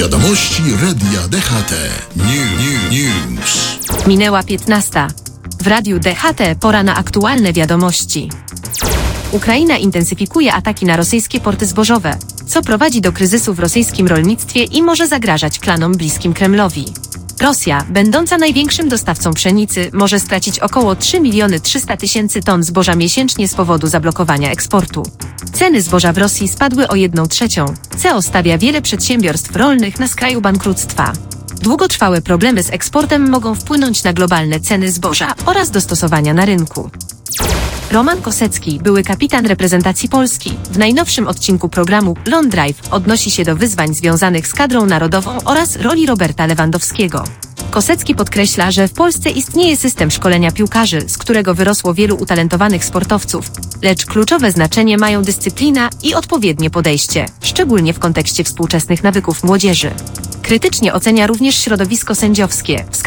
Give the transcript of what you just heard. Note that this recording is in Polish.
Wiadomości Radia DHT. News. Minęła 15. W Radiu DHT pora na aktualne wiadomości. Ukraina intensyfikuje ataki na rosyjskie porty zbożowe, co prowadzi do kryzysu w rosyjskim rolnictwie i może zagrażać klanom bliskim Kremlowi. Rosja, będąca największym dostawcą pszenicy, może stracić około 3 300 000 ton zboża miesięcznie z powodu zablokowania eksportu. Ceny zboża w Rosji spadły o 1/3, co stawia wiele przedsiębiorstw rolnych na skraju bankructwa. Długotrwałe problemy z eksportem mogą wpłynąć na globalne ceny zboża oraz dostosowania na rynku. Roman Kosecki, były kapitan reprezentacji Polski, w najnowszym odcinku programu Long Drive odnosi się do wyzwań związanych z kadrą narodową oraz roli Roberta Lewandowskiego. Kosecki podkreśla, że w Polsce istnieje system szkolenia piłkarzy, z którego wyrosło wielu utalentowanych sportowców, lecz kluczowe znaczenie mają dyscyplina i odpowiednie podejście, szczególnie w kontekście współczesnych nawyków młodzieży. Krytycznie ocenia również środowisko sędziowskie,